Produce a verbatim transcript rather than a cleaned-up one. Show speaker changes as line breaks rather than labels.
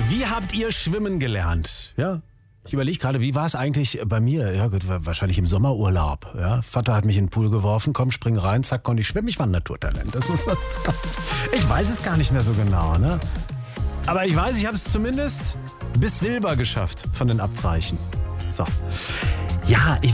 Wie habt ihr schwimmen gelernt? Ja. Ich überlege gerade, wie war es eigentlich bei mir? Ja gut, wahrscheinlich im Sommerurlaub. Ja, Vater hat mich in den Pool geworfen, komm, spring rein, zack, konnte ich schwimmen. Ich war ein Naturtalent, das muss man sagen. Ich weiß es gar nicht mehr so genau, ne? Aber ich weiß, ich habe es zumindest bis Silber geschafft von den Abzeichen. So. Ja, ich